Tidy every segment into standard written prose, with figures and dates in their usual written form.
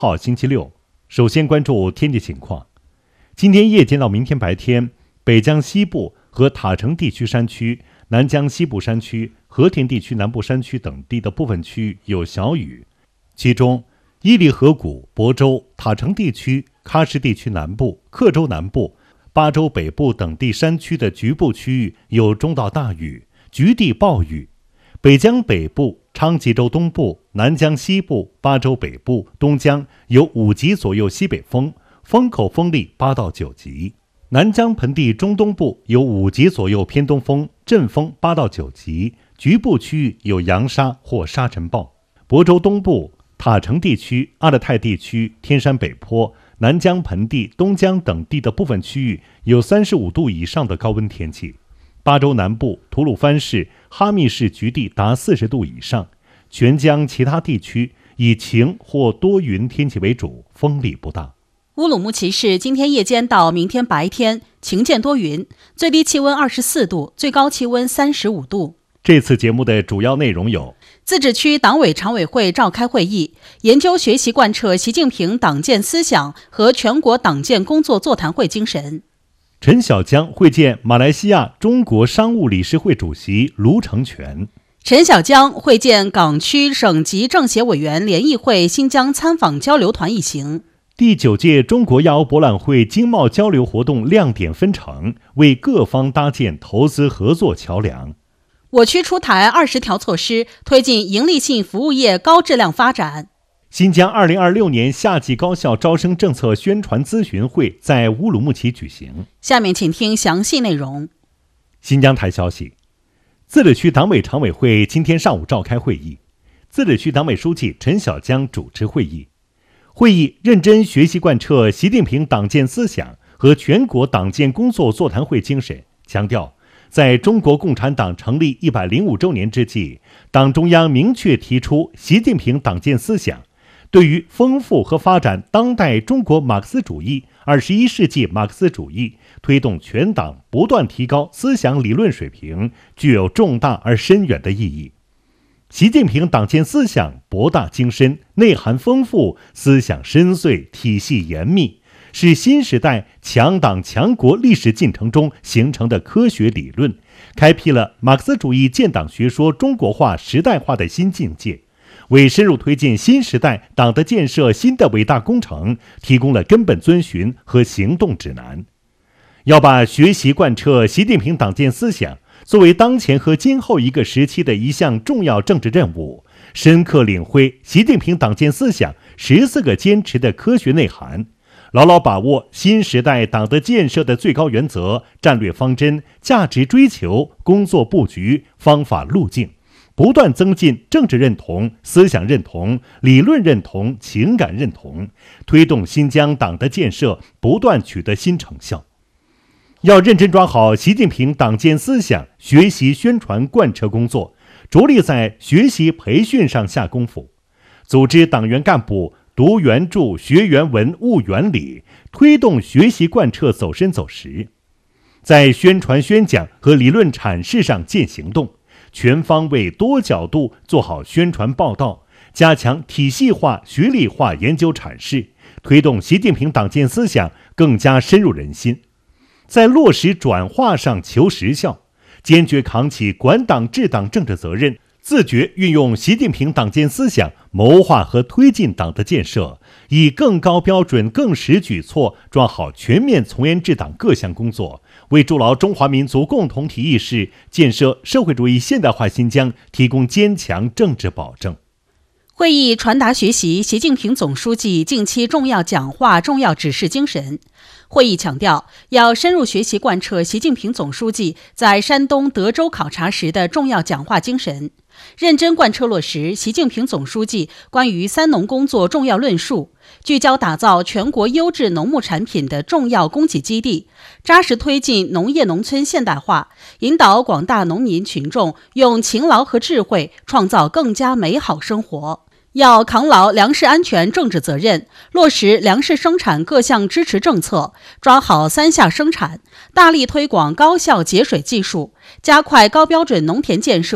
号星期六，首先关注天气情况。今天夜间到明天白天，北江西部和塔城地区山区、南江西部山区、和田地区南部山区等地的部分区域有小雨，其中伊犁河谷、亳州、塔城地区、喀什地区南部、克州南部、巴州北部等地山区的局部区域有中到大雨，局地暴雨。北江北部、昌吉州东部、南江西部、巴州北部、东江有5级左右西北风，风口风力8到9级。南江盆地中东部有5级左右偏东风，阵风8到9级，局部区域有扬沙或沙尘暴。亳州东部、塔城地区、阿勒泰地区、天山北坡、南江盆地、东江等地的部分区域有35度以上的高温天气。巴州南部、吐鲁番市、哈密市局地达40度以上，全江其他地区以晴或多云天气为主，风力不大。 乌鲁木齐市今天夜间到明天白天晴见多云，最低气温24度，最高气温35度。 这次节目的主要内容有： 自治区党委常委会召开会议，研究学习贯彻习近平党建思想和全国党建工作座谈会精神。 陈小江会见马来西亚中国商务理事会主席卢成全。 陈小江会见港区省级政协委员联谊会新疆参访交流团一行。 第9届中国亚欧博览会经贸交流活动亮点纷呈，为各方搭建投资合作桥梁。 我区出台20条措施，推进营利性服务业高质量发展。 新疆2026年夏季高校招生政策宣传咨询会在乌鲁木齐举行。 下面请听详细内容。 新疆台消息，自治区党委常委会今天上午召开会议，自治区党委书记陈小江主持会议。会议认真学习贯彻习近平党建思想和全国党建工作座谈会精神，强调在中国共产党成立105周年之际，党中央明确提出习近平党建思想对于丰富和发展当代中国马克思主义、21世纪马克思主义，推动全党不断提高思想理论水平，具有重大而深远的意义。习近平党建思想博大精深，内涵丰富，思想深邃，体系严密，是新时代强党强国历史进程中形成的科学理论，开辟了马克思主义建党学说中国化时代化的新境界，为深入推进新时代党的建设新的伟大工程提供了根本遵循和行动指南。要把学习贯彻习近平党建思想作为当前和今后一个时期的一项重要政治任务，深刻领会习近平党建思想14个坚持的科学内涵，牢牢把握新时代党的建设的最高原则、战略方针、价值追求、工作布局、方法路径，不断增进政治认同、思想认同、理论认同、情感认同，推动新疆党的建设不断取得新成效。要认真抓好习近平党建思想学习宣传贯彻工作，着力在学习培训上下功夫，组织党员干部读原著、学原文、悟原理，推动学习贯彻走深走实。在宣传宣讲和理论阐释上见行动，全方位多角度做好宣传报道，加强体系化、学理化研究阐释，推动习近平党建思想更加深入人心。在落实转化上求实效，坚决扛起管党治党政治责任，自觉运用习近平党建思想谋划和推进党的建设，以更高标准、更实举措抓好全面从严治党各项工作，为筑牢中华民族共同体意识、建设社会主义现代化新疆提供坚强政治保证。 会议传达学习习近平总书记近期重要讲话、重要指示精神。会议强调，要深入学习贯彻习近平总书记在山东德州考察时的重要讲话精神，认真贯彻落实习近平总书记关于三农工作重要论述，聚焦打造全国优质农牧产品的重要供给基地，扎实推进农业农村现代化，引导广大农民群众用勤劳和智慧创造更加美好生活。要扛牢粮食安全政治责任，落实粮食生产各项支持政策，抓好3下生产，大力推广高效节水技术，加快高标准农田建设，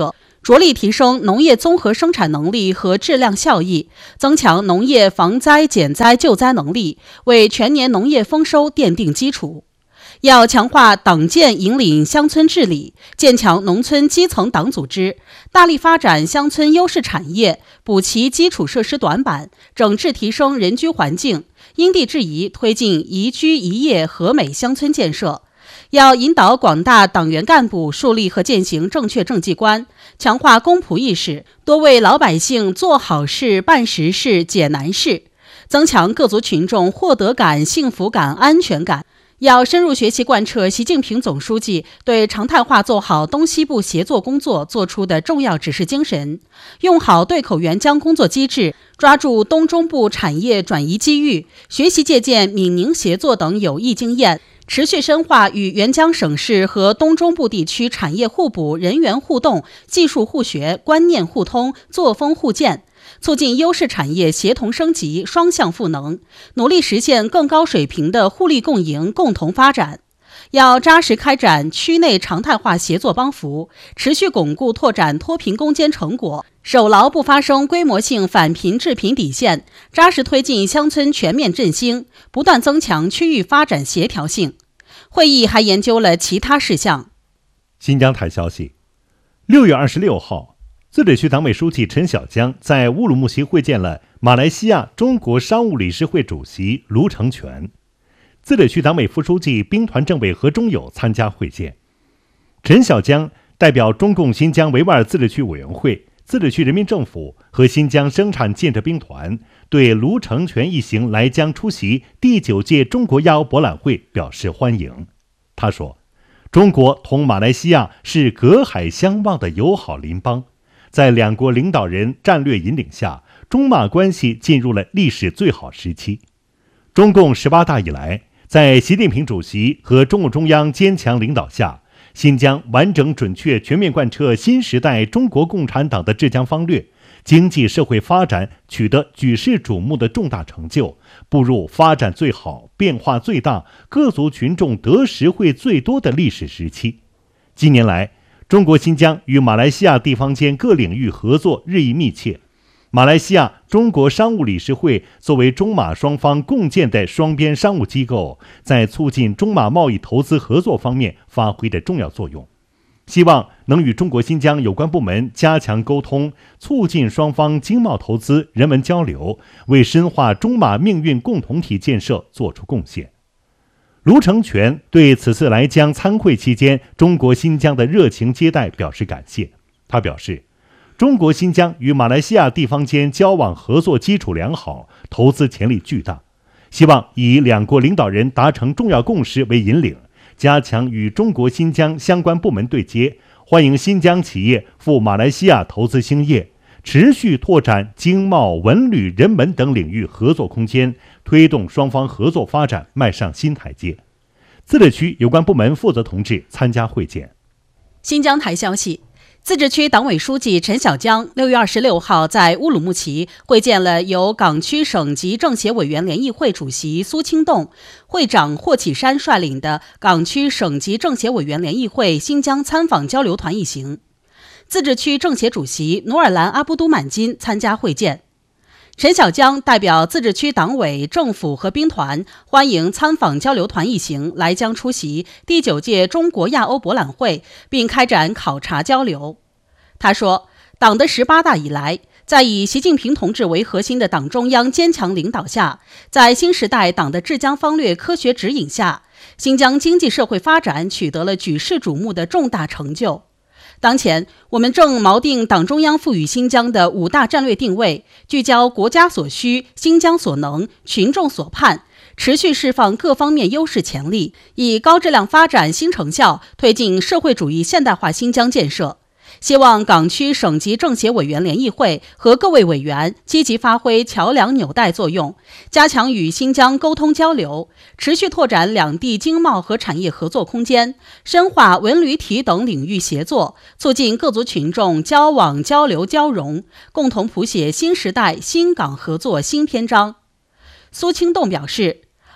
着力提升农业综合生产能力和质量效益，增强农业防灾减灾救灾能力，为全年农业丰收奠定基础。要强化党建引领乡村治理，建强农村基层党组织，大力发展乡村优势产业，补齐基础设施短板，整治提升人居环境，因地制宜推进宜居宜业和美乡村建设。要引导广大党员干部树立和践行正确政绩观，强化公仆意识，多为老百姓做好事、办实事、解难事，增强各族群众获得感、幸福感、安全感。要深入学习贯彻习近平总书记对常态化做好东西部协作工作作出的重要指示精神，用好对口援疆工作机制，抓住东中部产业转移机遇，学习借鉴闽宁协作等有益经验，持续深化与援疆省市和东中部地区产业互补、人员互动、技术互学、观念互通、作风互鉴，促进优势产业协同升级、双向赋能，努力实现更高水平的互利共赢、共同发展。要扎实开展区内常态化协作帮扶，持续巩固拓展脱贫攻坚成果，守牢不发生规模性反贫致贫底线，扎实推进乡村全面振兴，不断增强区域发展协调性。会议还研究了其他事项。 新疆台消息，6月26号，自治区党委书记陈小江在乌鲁木齐会见了马来西亚中国商务理事会主席卢成全。自治区党委副书记兵团政委何忠友参加会见。陈小江代表中共新疆维吾尔自治区委员会、自治区人民政府和新疆生产建设兵团对卢成全一行来疆出席第9届中国亚欧博览会表示欢迎。他说，中国同马来西亚是隔海相望的友好邻邦，在两国领导人战略引领下，中马关系进入了历史最好时期。中共18大以来，在习近平主席和中共中央坚强领导下，新疆完整准确全面贯彻新时代中国共产党的治疆方略，经济社会发展取得举世瞩目的重大成就，步入发展最好、变化最大、各族群众得实惠最多的历史时期。近年来，中国新疆与马来西亚地方间各领域合作日益密切。马来西亚中国商务理事会作为中马双方共建的双边商务机构，在促进中马贸易投资合作方面发挥着重要作用。希望能与中国新疆有关部门加强沟通，促进双方经贸投资、人文交流，为深化中马命运共同体建设作出贡献。卢成全对此次来疆参会期间中国新疆的热情接待表示感谢。他表示，中国新疆与马来西亚地方间交往合作基础良好，投资潜力巨大，希望以两国领导人达成重要共识为引领，加强与中国新疆相关部门对接，欢迎新疆企业赴马来西亚投资兴业，持续拓展经贸、文旅、人文等领域合作空间，推动双方合作发展迈上新台阶。自治区有关部门负责同志参加会见。 新疆台消息，自治区党委书记陈小江6月26号在乌鲁木齐会见了由港区省级政协委员联谊会主席苏清栋、会长霍启山率领的港区省级政协委员联谊会新疆参访交流团一行。自治区政协主席努尔兰阿布都满金参加会见。陈小江代表自治区党委、政府和兵团欢迎参访交流团一行来疆出席第9届中国亚欧博览会，并开展考察交流。他说，党的18大以来，在以习近平同志为核心的党中央坚强领导下，在新时代党的治疆方略科学指引下，新疆经济社会发展取得了举世瞩目的重大成就。当前，我们正锚定党中央赋予新疆的5大战略定位，聚焦国家所需、新疆所能、群众所盼，持续释放各方面优势潜力，以高质量发展新成效推进社会主义现代化新疆建设。希望港区省级政协委员联谊会和各位委员积极发挥桥梁纽带作用，加强与新疆沟通交流，持续拓展两地经贸和产业合作空间，深化文旅体等领域协作，促进各族群众交往交流交融，共同谱写新时代新港合作新篇章。苏清栋表示，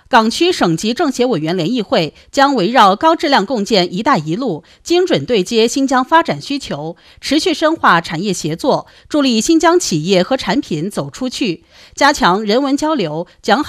港区省级政协委员联谊会将围绕高质量共建“一带一路”，精准对接新疆发展需求，持续深化产业协作，助力新疆企业和产品走出去，加强人文交流，讲好